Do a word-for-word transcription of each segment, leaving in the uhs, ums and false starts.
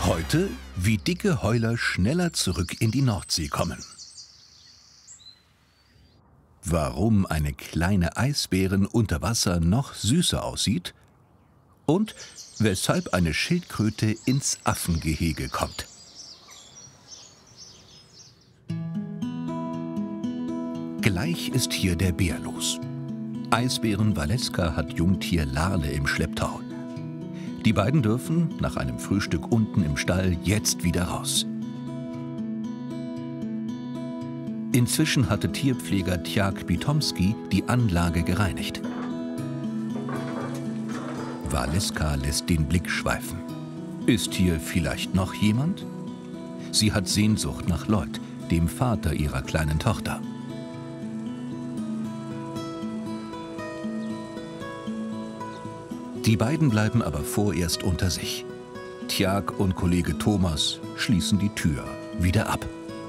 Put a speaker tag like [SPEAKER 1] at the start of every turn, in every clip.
[SPEAKER 1] Heute, wie dicke Heuler schneller zurück in die Nordsee kommen. Warum eine kleine Eisbärin unter Wasser noch süßer aussieht und weshalb eine Schildkröte ins Affengehege kommt. Gleich ist hier der Bär los. Eisbären Valeska hat Jungtier Lale im Schlepptau. Die beiden dürfen, nach einem Frühstück unten im Stall, jetzt wieder raus. Inzwischen hatte Tierpfleger Tjag Bitomski die Anlage gereinigt. Valeska lässt den Blick schweifen. Ist hier vielleicht noch jemand? Sie hat Sehnsucht nach Lloyd, dem Vater ihrer kleinen Tochter. Die beiden bleiben aber vorerst unter sich. Tjag und Kollege Thomas schließen die Tür wieder ab.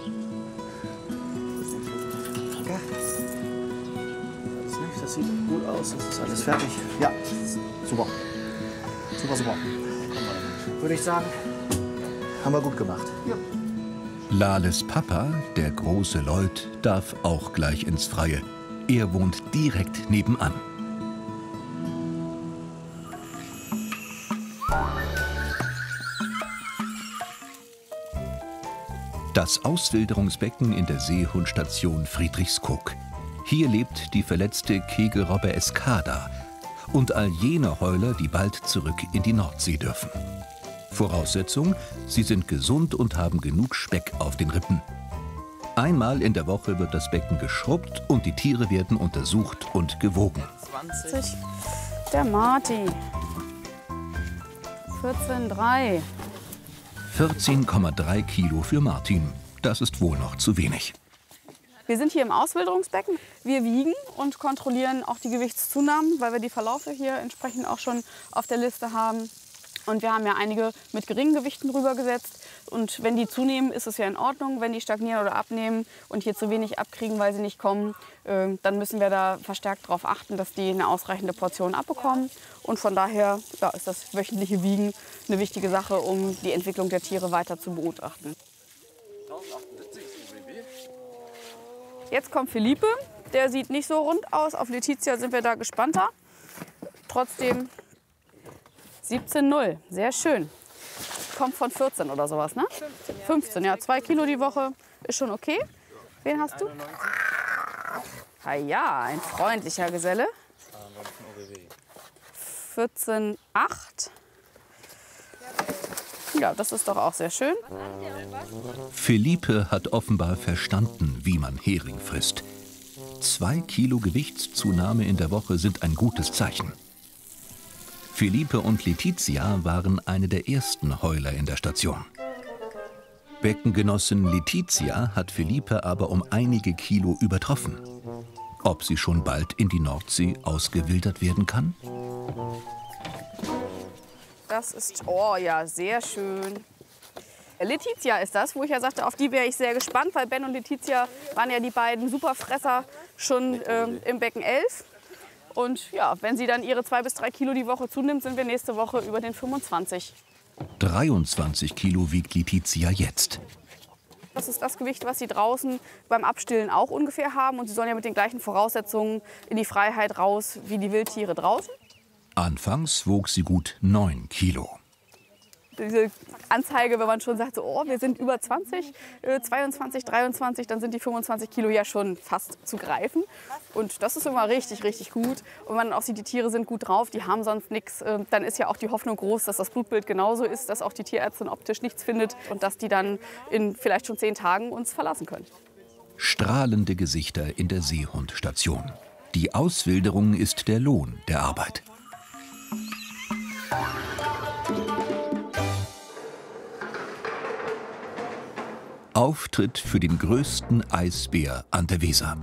[SPEAKER 2] Das sieht gut aus, das ist alles fertig. Ja, super. Super, super. Würde ich sagen, haben wir gut gemacht. Ja.
[SPEAKER 1] Lales Papa, der große Lloyd, darf auch gleich ins Freie. Er wohnt direkt nebenan. Das Auswilderungsbecken in der Seehundstation Friedrichskoog. Hier lebt die verletzte Kegelrobbe Escada und all jene Heuler, die bald zurück in die Nordsee dürfen. Voraussetzung, sie sind gesund und haben genug Speck auf den Rippen. Einmal in der Woche wird das Becken geschrubbt und die Tiere werden untersucht und gewogen.
[SPEAKER 3] zwanzig, der Marti. vierzehn Komma drei.
[SPEAKER 1] vierzehn Komma drei Kilo für Martin. Das ist wohl noch zu wenig.
[SPEAKER 3] Wir sind hier im Auswilderungsbecken. Wir wiegen und kontrollieren auch die Gewichtszunahmen, weil wir die Verlaufe hier entsprechend auch schon auf der Liste haben. Und wir haben ja einige mit geringen Gewichten rübergesetzt. Und wenn die zunehmen, ist es ja in Ordnung. Wenn die stagnieren oder abnehmen und hier zu wenig abkriegen, weil sie nicht kommen, äh, dann müssen wir da verstärkt darauf achten, dass die eine ausreichende Portion abbekommen. Und von daher ja, ist das wöchentliche Wiegen eine wichtige Sache, um die Entwicklung der Tiere weiter zu begutachten. Jetzt kommt Felipe. Der sieht nicht so rund aus. Auf Letizia sind wir da gespannter. Trotzdem siebzehn Komma null. Sehr schön. Kommt von vierzehn oder sowas, ne? fünfzehn, ja. Zwei Kilo die Woche ist schon okay. Wen hast du? Ah ja, ein freundlicher Geselle. vierzehn Komma acht. Ja, das ist doch auch sehr schön.
[SPEAKER 1] Felipe hat offenbar verstanden, wie man Hering frisst. Zwei Kilo Gewichtszunahme in der Woche sind ein gutes Zeichen. Felipe und Letizia waren eine der ersten Heuler in der Station. Beckengenossin Letizia hat Felipe aber um einige Kilo übertroffen. Ob sie schon bald in die Nordsee ausgewildert werden kann?
[SPEAKER 3] Das ist, oh ja, sehr schön. Letizia ist das, wo ich ja sagte, auf die wäre ich sehr gespannt, weil Ben und Letizia waren ja die beiden Superfresser schon ähm, im Becken elf. Und ja, wenn sie dann ihre zwei bis drei Kilo die Woche zunimmt, sind wir nächste Woche über den fünfundzwanzig.
[SPEAKER 1] dreiundzwanzig Kilo wiegt Letizia jetzt.
[SPEAKER 3] Das ist das Gewicht, was sie draußen beim Abstillen auch ungefähr haben. Und sie sollen ja mit den gleichen Voraussetzungen in die Freiheit raus wie die Wildtiere draußen.
[SPEAKER 1] Anfangs wog sie gut neun Kilo.
[SPEAKER 3] Diese Anzeige, wenn man schon sagt, so, oh, wir sind über zwanzig, äh, zweiundzwanzig, dreiundzwanzig, dann sind die fünfundzwanzig Kilo ja schon fast zu greifen. Und das ist immer richtig, richtig gut. Und wenn man auch sieht, die Tiere sind gut drauf, die haben sonst nichts, äh, dann ist ja auch die Hoffnung groß, dass das Blutbild genauso ist, dass auch die Tierärztin optisch nichts findet und dass die dann in vielleicht schon zehn Tagen uns verlassen können.
[SPEAKER 1] Strahlende Gesichter in der Seehundstation. Die Auswilderung ist der Lohn der Arbeit. Auftritt für den größten Eisbär an der Weser.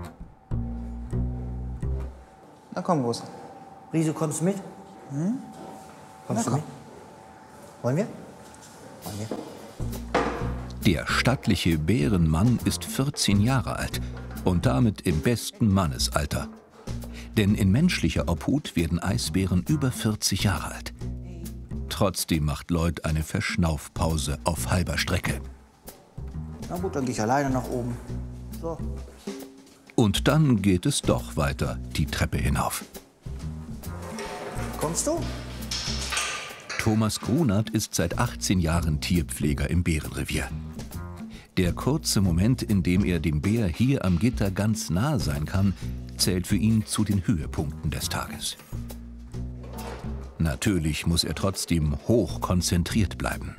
[SPEAKER 2] Na komm, Groß. Riso, kommst du mit? Hm? Kommst Na, du komm. mit? Wollen wir? Wollen wir?
[SPEAKER 1] Der stattliche Bärenmann ist vierzehn Jahre alt und damit im besten Mannesalter. Denn in menschlicher Obhut werden Eisbären über vierzig Jahre alt. Trotzdem macht Lloyd eine Verschnaufpause auf halber Strecke.
[SPEAKER 2] Na gut, dann gehe ich alleine nach oben. So.
[SPEAKER 1] Und dann geht es doch weiter die Treppe hinauf.
[SPEAKER 2] Kommst du?
[SPEAKER 1] Thomas Grunert ist seit achtzehn Jahren Tierpfleger im Bärenrevier. Der kurze Moment, in dem er dem Bär hier am Gitter ganz nah sein kann, zählt für ihn zu den Höhepunkten des Tages. Natürlich muss er trotzdem hoch konzentriert bleiben.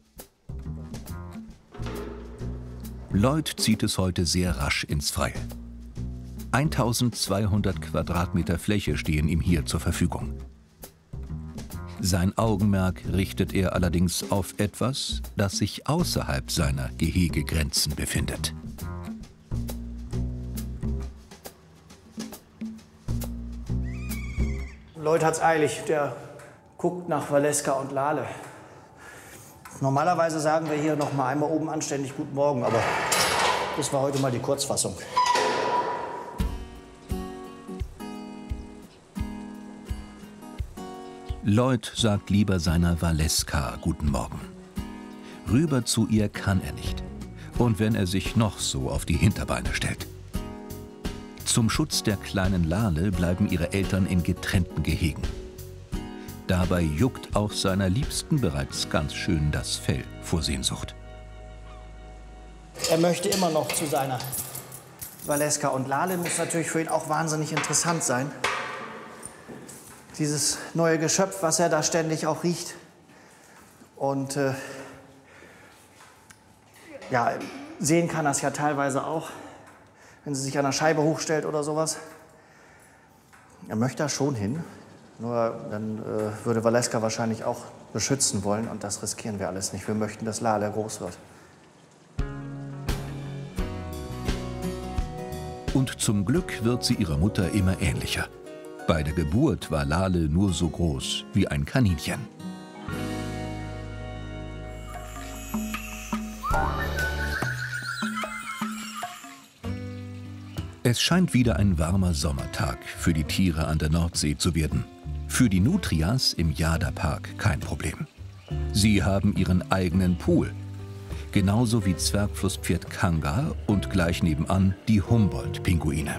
[SPEAKER 1] Lloyd zieht es heute sehr rasch ins Freie. eintausendzweihundert Quadratmeter Fläche stehen ihm hier zur Verfügung. Sein Augenmerk richtet er allerdings auf etwas, das sich außerhalb seiner Gehegegrenzen befindet.
[SPEAKER 2] Lloyd hat's eilig. Der guckt nach Valeska und Lale. Normalerweise sagen wir hier noch mal einmal oben anständig Guten Morgen, aber das war heute mal die Kurzfassung.
[SPEAKER 1] Lloyd sagt lieber seiner Valeska Guten Morgen. Rüber zu ihr kann er nicht. Und wenn er sich noch so auf die Hinterbeine stellt. Zum Schutz der kleinen Lale bleiben ihre Eltern in getrennten Gehegen. Dabei juckt auch seiner Liebsten bereits ganz schön das Fell vor Sehnsucht.
[SPEAKER 2] Er möchte immer noch zu seiner Valeska und Lale. Muss natürlich für ihn auch wahnsinnig interessant sein. Dieses neue Geschöpf, was er da ständig auch riecht. Und äh, ja, sehen kann er es ja teilweise auch, wenn sie sich an der Scheibe hochstellt oder sowas. Er möchte da schon hin, nur dann äh, würde Valeska wahrscheinlich auch beschützen wollen und das riskieren wir alles nicht. Wir möchten, dass Lale groß wird.
[SPEAKER 1] Und zum Glück wird sie ihrer Mutter immer ähnlicher. Bei der Geburt war Lale nur so groß wie ein Kaninchen. Es scheint wieder ein warmer Sommertag für die Tiere an der Nordsee zu werden. Für die Nutrias im Jada-Park kein Problem. Sie haben ihren eigenen Pool. Genauso wie Zwergflusspferd Kanga und gleich nebenan die Humboldt-Pinguine.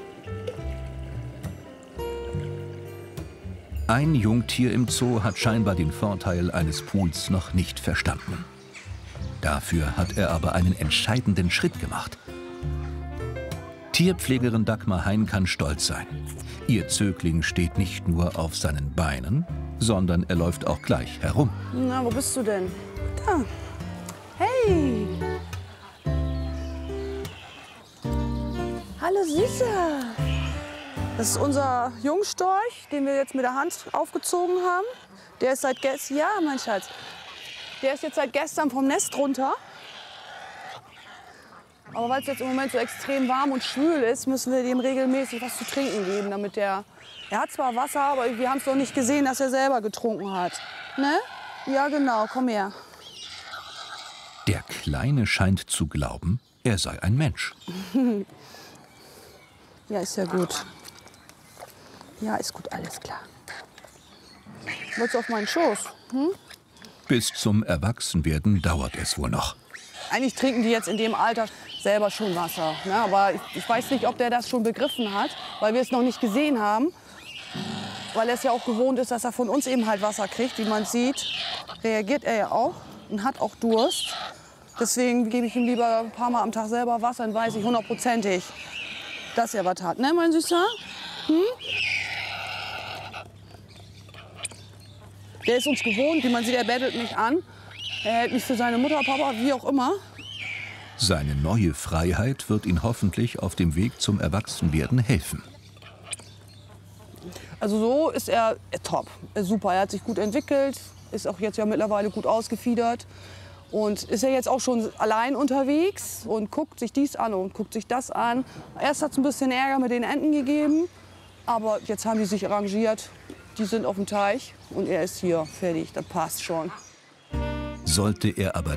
[SPEAKER 1] Ein Jungtier im Zoo hat scheinbar den Vorteil eines Pools noch nicht verstanden. Dafür hat er aber einen entscheidenden Schritt gemacht. Tierpflegerin Dagmar Hein kann stolz sein. Ihr Zögling steht nicht nur auf seinen Beinen, sondern er läuft auch gleich herum.
[SPEAKER 3] Na, wo bist du denn? Da. Hey! Hallo Süßer! Das ist unser Jungstorch, den wir jetzt mit der Hand aufgezogen haben. Der ist seit gestern, ja, mein Schatz. Der ist jetzt seit gestern vom Nest runter. Aber weil es jetzt im Moment so extrem warm und schwül ist, müssen wir dem regelmäßig was zu trinken geben, damit der. Er hat zwar Wasser, aber wir haben es noch nicht gesehen, dass er selber getrunken hat. Ne? Ja, genau. Komm her.
[SPEAKER 1] Der Kleine scheint zu glauben, er sei ein Mensch.
[SPEAKER 3] Ja, ist ja gut. Ja, ist gut, alles klar. Wolltest du auf meinen Schoß? Hm?
[SPEAKER 1] Bis zum Erwachsenwerden dauert es wohl noch.
[SPEAKER 3] Eigentlich trinken die jetzt in dem Alter selber schon Wasser. Ne? Aber ich, ich weiß nicht, ob der das schon begriffen hat, weil wir es noch nicht gesehen haben. Weil er es ja auch gewohnt ist, dass er von uns eben halt Wasser kriegt. Wie man sieht, reagiert er ja auch und hat auch Durst. Deswegen gebe ich ihm lieber ein paar Mal am Tag selber Wasser, dann weiß ich hundertprozentig, dass er was hat. Ne, mein Süßer? Hm? Der ist uns gewohnt, wie man sieht, er bettelt mich an. Er hält mich für seine Mutter, Papa, wie auch immer.
[SPEAKER 1] Seine neue Freiheit wird ihn hoffentlich auf dem Weg zum Erwachsenwerden helfen.
[SPEAKER 3] Also so ist er äh, top, ist super. Er hat sich gut entwickelt, ist auch jetzt ja mittlerweile gut ausgefiedert. Und ist ja jetzt auch schon allein unterwegs und guckt sich dies an und guckt sich das an. Erst hat es ein bisschen Ärger mit den Enten gegeben, aber jetzt haben die sich arrangiert. Die sind auf dem Teich und er ist hier fertig, das passt schon.
[SPEAKER 1] Sollte er aber